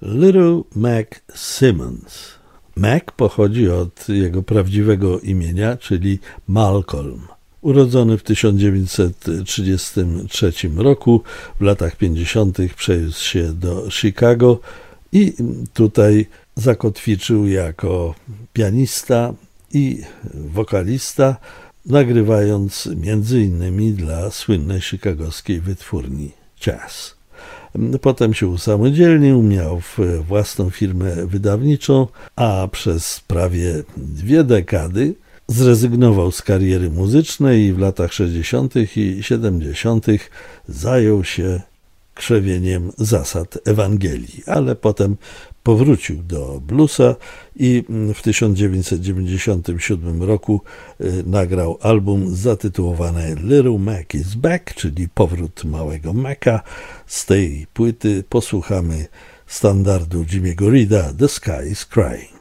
Little Mac Simmons. Mac pochodzi od jego prawdziwego imienia, czyli Malcolm. Urodzony w 1933 roku, w latach 50. przeniósł się do Chicago i tutaj zakotwiczył jako pianista i wokalista, nagrywając m.in. dla słynnej chicagowskiej wytwórni Jazz. Potem się usamodzielnił, miał własną firmę wydawniczą, a przez prawie 2 dekady zrezygnował z kariery muzycznej i w latach 60. i 70. zajął się krzewieniem zasad Ewangelii, ale potem powrócił do bluesa i w 1997 roku nagrał album zatytułowany Little Mac is Back, czyli powrót małego Maca. Z tej płyty posłuchamy standardu Jimmy'ego Reeda The Sky is Crying.